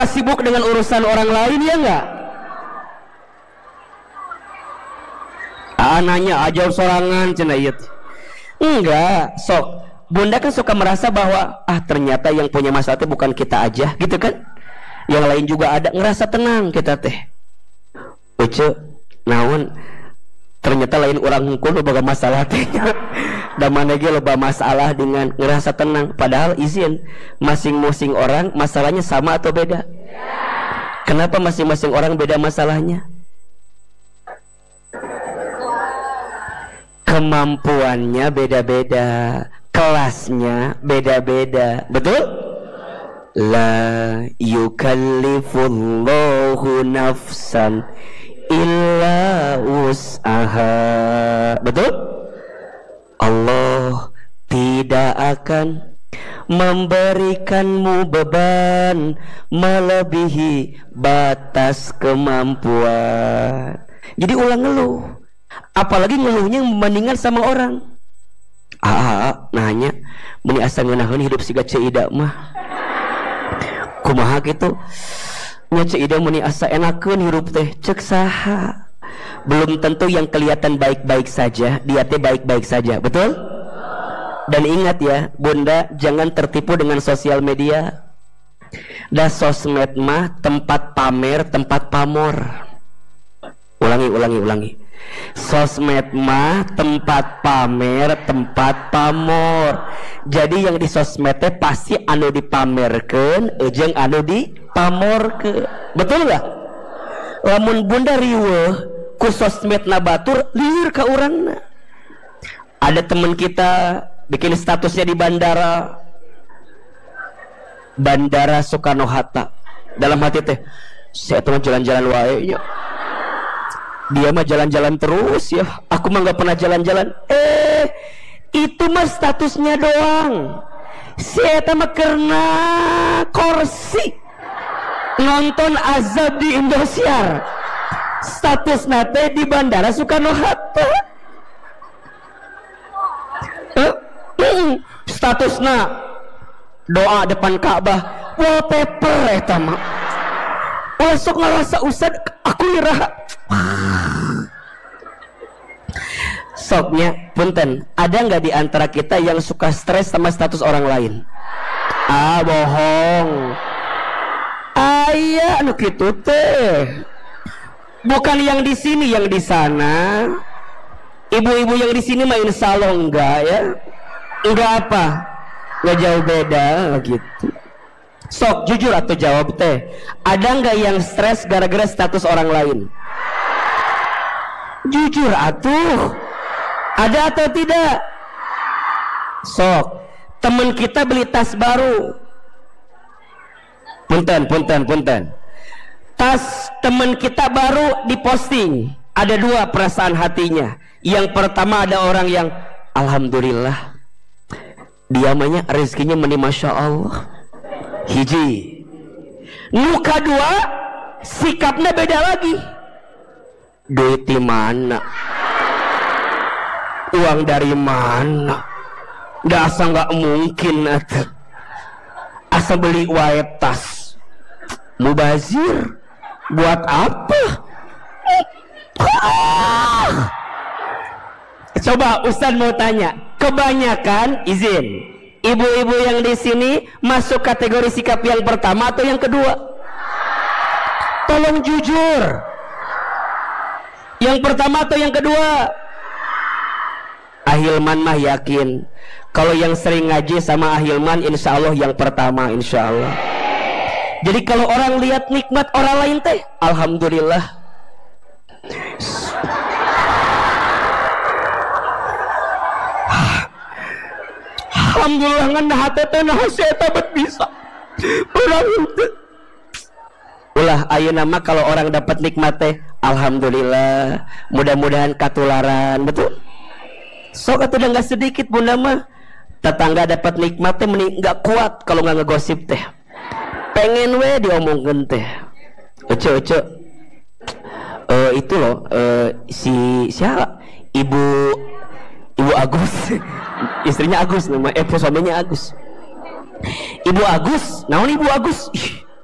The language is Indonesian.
sibuk dengan urusan orang lain, ya enggak? Anaknya aja sorangan cenah ieu. Enggak, sok. Bunda kan suka merasa bahwa ternyata yang punya masalah itu bukan kita aja, gitu kan? Yang lain juga ada, ngerasa tenang kita teh. Uce, naon? Ternyata lain orang hungkul loba masalah teh. Da maneh ge loba masalah dengan ngerasa tenang. Padahal izin, masing-masing orang masalahnya sama atau beda? Kenapa masing-masing orang beda masalahnya? Kemampuannya beda-beda, kelasnya beda-beda, betul? La yukallifullahu nafsan illa wus'aha, betul? Allah tidak akan memberikanmu beban melebihi batas kemampuan. Jadi ulang ngeluh, apalagi ngeluhnya membandingkan sama orang. Nanya meni asa ngeunaheun hidup siga ceuida mah kumaha gitu nya ceuida meni asa enakeun hirup teh ceuk saha. Belum tentu yang kelihatan baik-baik saja dia teh baik-baik saja, betul? Dan ingat ya Bunda, jangan tertipu dengan sosial media. Da sosmed mah tempat pamer, tempat pamor. Ulangi. Sosmed mah tempat pamer, tempat pamor. Jadi yang di sosmed teh pasti anu dipamerkeun jeung anu dipamorkeun. Betul enggak? Lamun Bunda riweuh ku sosmedna batur, lieur ka urangna. Ada teman kita bikin statusnya di Bandara Soekarno-Hatta. Dalam hati teh, saya teman jalan-jalan wae nya. Dia mah jalan-jalan terus ya. Aku mah gak pernah jalan-jalan. Itu mah statusnya doang. Si eta mah karena korsi nonton azab di Indosiar. Status nate di Bandara Soekarno-Hatta. Statusna doa depan Ka'bah. Wallpaper eta mah. Sok ngerasa usad aku iraha. Soknya punten, ada nggak di antara kita yang suka stres sama status orang lain? Bohong. Iya anu kitu teh. Bukan yang di sini, yang di sana. Ibu-ibu yang di sini mah insyaallah enggak ya. Enggak apa? Enggak jauh beda gitu. Sok jujur atau jawab teh, ada nggak yang stres gara-gara status orang lain? Jujur atuh, ada atau tidak? Sok, teman kita beli tas baru. Punten. Tas teman kita baru diposting. Ada dua perasaan hatinya. Yang pertama ada orang yang alhamdulillah, dia mahnya rezekinya meni masya Allah. Hiji. Nuka dua, sikapnya beda lagi. Duit di mana? Uang dari mana? Asa nggak mungkin atuh. Asa beli wae tas. Mubazir. Buat apa? Coba Ustaz mau tanya. Kebanyakan izin. Ibu-ibu yang di sini masuk kategori sikap yang pertama atau yang kedua? Tolong jujur. Yang pertama atau yang kedua? Ahilman mah yakin. Kalau yang sering ngaji sama Ahilman, insya Allah yang pertama, insya Allah. Jadi kalau orang lihat nikmat orang lain teh, alhamdulillah. Alhamdulillah ngan hate teh nah eta bet bisa. Urang teh. Ulah ayeuna mah kalau orang dapat nikmat teh alhamdulillah, mudah-mudahan katularan, betul? Sok atuh enggak sedikit Bunda mah. Tetangga dapat nikmat teh mending enggak kuat kalau enggak ngegosip teh. Pengen we diomongkeun teh. Ece. Itu loh si siapa? Ibu Agus. Istrinya Agus nama suaminya Agus. Ibu Agus, naon Ibu Agus?